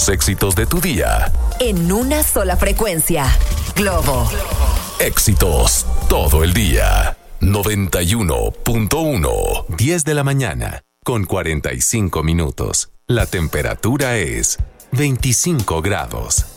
Los éxitos de tu día. En una sola frecuencia. Globo. Éxitos todo el día. 91.1. 10 de la mañana, con 45 minutos. La temperatura es 25 grados.